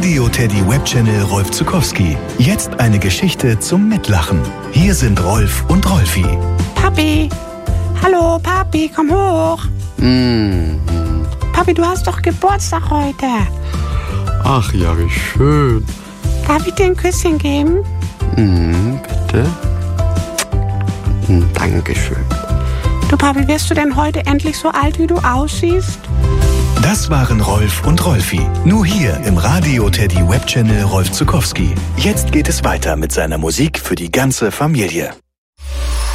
Radio Teddy Webchannel Rolf Zuckowski. Jetzt eine Geschichte zum Mitlachen. Hier sind Rolf und Rolfi. Papi! Hallo, Papi, komm hoch. Papi, du hast doch Geburtstag heute. Ach ja, wie schön. Darf ich dir ein Küsschen geben? Bitte. Dankeschön. Du, Papi, wirst du denn heute endlich so alt, wie du aussiehst? Das waren Rolf und Rolfi. Nur hier im Radio Teddy Webchannel Rolf Zuckowski. Jetzt geht es weiter mit seiner Musik für die ganze Familie.